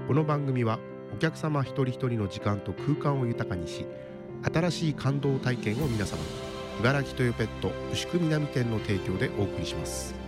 この番組はお客様一人一人の時間と空間を豊かにし、新しい感動体験を皆様に、茨城トヨペット牛久南店の提供でお送りします。